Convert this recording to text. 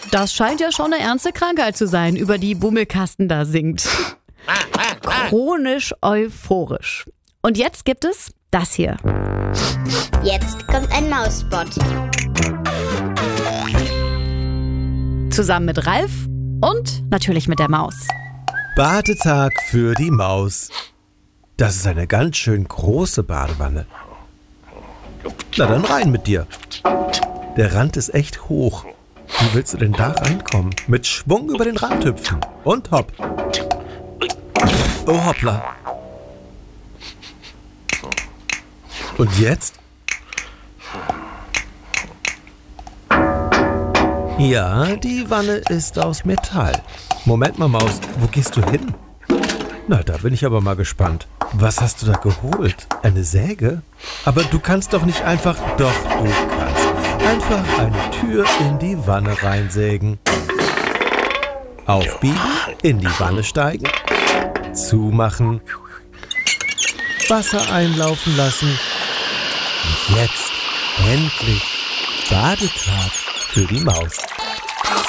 Das scheint ja schon eine ernste Krankheit zu sein, über die Bummelkasten da singt. Chronisch euphorisch. Und jetzt gibt es das hier. Jetzt kommt ein Mausspot. Zusammen mit Ralf und natürlich mit der Maus. Badetag für die Maus. Das ist eine ganz schön große Badewanne. Na dann rein mit dir. Der Rand ist echt hoch. Wie willst du denn da reinkommen? Mit Schwung über den Rand hüpfen. Und hopp. Oh hoppla. Und jetzt? Ja, die Wanne ist aus Metall. Moment mal, Maus, wo gehst du hin? Na, da bin ich aber mal gespannt. Was hast du da geholt? Eine Säge? Aber du kannst doch nicht einfach... Doch, du kannst. Einfach eine Tür in die Wanne reinsägen. Aufbiegen, in die Wanne steigen, zumachen, Wasser einlaufen lassen. Und jetzt, endlich, Badetag für die Maus.